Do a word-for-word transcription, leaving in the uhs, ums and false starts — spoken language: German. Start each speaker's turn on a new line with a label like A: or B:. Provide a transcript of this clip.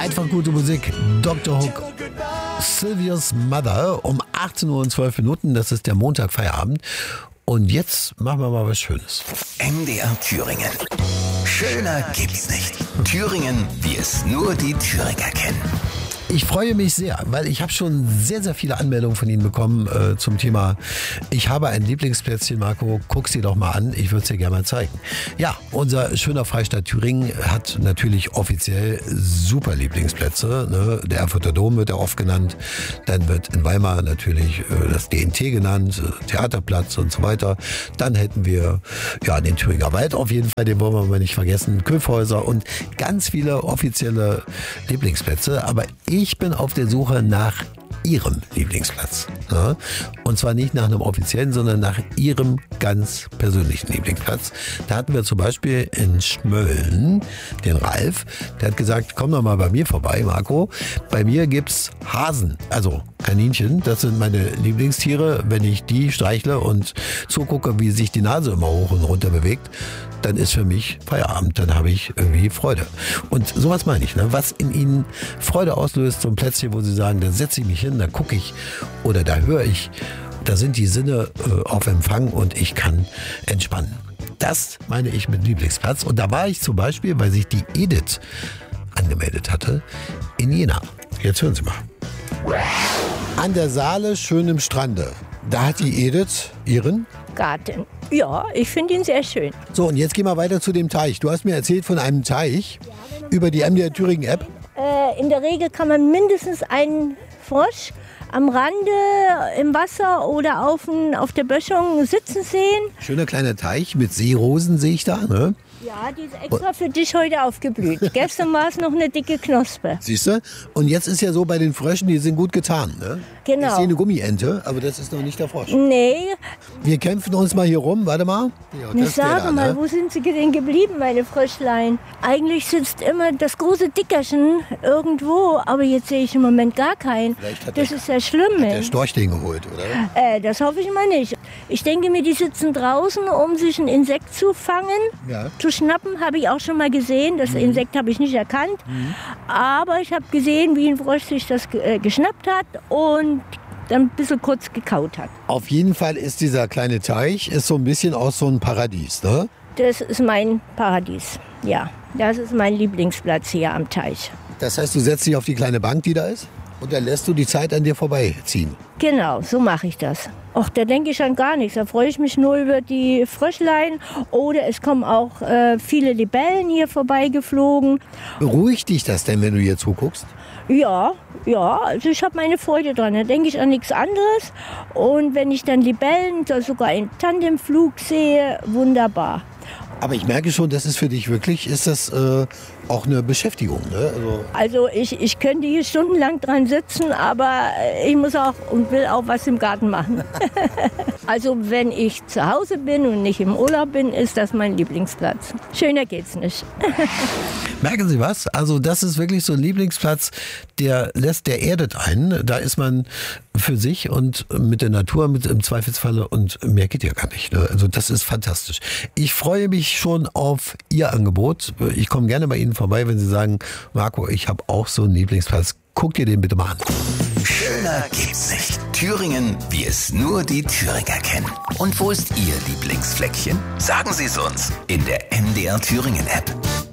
A: Einfach gute Musik. Doktor Hook, Sylvia's Mother um achtzehn Uhr und zwölf Minuten. Das ist der Montag Feierabend. Und jetzt machen wir mal was Schönes.
B: M D R Thüringen. Schöner gibt's nicht. Thüringen, wie es nur die Thüringer kennen.
A: Ich freue mich sehr, weil ich habe schon sehr, sehr viele Anmeldungen von Ihnen bekommen äh, zum Thema ich habe ein Lieblingsplätzchen, Marco, guck sie doch mal an, ich würde es dir gerne mal zeigen. Ja, unser schöner Freistaat Thüringen hat natürlich offiziell super Lieblingsplätze. Ne? Der Erfurter Dom wird ja oft genannt, dann wird in Weimar natürlich äh, das D N T genannt, äh, Theaterplatz und so weiter. Dann hätten wir ja den Thüringer Wald auf jeden Fall, den wollen wir mal nicht vergessen, Köpfhäuser und ganz viele offizielle Lieblingsplätze, aber ich Ich bin auf der Suche nach Ihrem Lieblingsplatz. Ja? Und zwar nicht nach einem offiziellen, sondern nach Ihrem ganz persönlichen Lieblingsplatz. Da hatten wir zum Beispiel in Schmölln den Ralf. Der hat gesagt, komm doch mal bei mir vorbei, Marco. Bei mir gibt's Hasen, also Kaninchen. Das sind meine Lieblingstiere. Wenn ich die streichle und zugucke, wie sich die Nase immer hoch und runter bewegt, dann ist für mich Feierabend, dann habe ich irgendwie Freude. Und sowas meine ich, ne? Was in Ihnen Freude auslöst, so ein Plätzchen, wo Sie sagen, da setze ich mich hin, da gucke ich oder da höre ich, da sind die Sinne äh, auf Empfang und ich kann entspannen. Das meine ich mit Lieblingsplatz. Und da war ich zum Beispiel, weil sich die Edith angemeldet hatte, in Jena. Jetzt hören Sie mal. An der Saale, schön im Strande. Da hat die Edith ihren
C: Garten. Ja, ich finde ihn sehr schön.
A: So, und jetzt gehen wir weiter zu dem Teich. Du hast mir erzählt von einem Teich über die M D R Thüringen App.
C: Äh, in der Regel kann man mindestens einen Frosch am Rande im Wasser oder auf, ein, auf der Böschung sitzen sehen.
A: Schöner kleiner Teich mit Seerosen sehe ich da, ne?
C: Ja, die ist extra für dich heute aufgeblüht. Gestern war es noch eine dicke Knospe.
A: Siehst du? Und jetzt ist ja so bei den Fröschen, die sind gut getan, ne?
C: Genau.
A: Ich sehe eine Gummiente, aber das ist noch nicht der Frosch.
C: Nee.
A: Wir kämpfen uns mal hier rum, warte mal. Ja,
C: Na,
A: das ist der
C: sag
A: da,
C: mal,
A: ne?
C: wo sind sie denn geblieben, meine Fröschlein? Eigentlich sitzt immer das große Dickerchen irgendwo, aber jetzt sehe ich im Moment gar keinen.
A: Vielleicht hat
C: Das
A: der-
C: ist ja schlimm.
A: Der Storch den geholt, oder?
C: Äh, das hoffe ich mal nicht. Ich denke mir, die sitzen draußen, um sich ein Insekt zu fangen.
A: Ja.
C: Zu schnappen habe ich auch schon mal gesehen. Das Insekt habe ich nicht erkannt. Aber ich habe gesehen, wie ein Frosch sich das äh, geschnappt hat und dann ein bisschen kurz gekaut hat.
A: Auf jeden Fall ist dieser kleine Teich ist so ein bisschen aus so ein Paradies, ne?
C: Das ist mein Paradies. Ja, das ist mein Lieblingsplatz hier am Teich.
A: Das heißt, du setzt dich auf die kleine Bank, die da ist, und dann lässt du die Zeit an dir vorbeiziehen.
C: Genau, so mache ich das. Och, da denke ich an gar nichts. Da freue ich mich nur über die Fröschlein. Oder es kommen auch äh, viele Libellen hier vorbeigeflogen.
A: Beruhigt dich das denn, wenn du hier zuguckst?
C: Ja, ja, also ich habe meine Freude dran. Da denke ich an nichts anderes. Und wenn ich dann Libellen, so sogar in Tandemflug sehe, wunderbar.
A: Aber ich merke schon, das ist für dich wirklich, ist das äh, auch eine Beschäftigung, ne? Also
C: Also ich, ich könnte hier stundenlang dran sitzen, aber ich muss auch und will auch was im Garten machen. Also wenn ich zu Hause bin und nicht im Urlaub bin, ist das mein Lieblingsplatz. Schöner geht's nicht.
A: merken Sie was? Also das ist wirklich so ein Lieblingsplatz, der lässt, der erdet einen. Da ist man für sich und mit der Natur mit im Zweifelsfalle und mehr geht ja gar nicht. Ne? Also das ist fantastisch. Ich freue mich schon auf Ihr Angebot. Ich komme gerne bei Ihnen vorbei, wenn Sie sagen, Marco, ich habe auch so einen Lieblingsplatz. Guck dir den bitte mal an.
B: Schöner gibt's nicht. Thüringen, wie es nur die Thüringer kennen. Und wo ist Ihr Lieblingsfleckchen? Sagen Sie es uns in der M D R Thüringen App.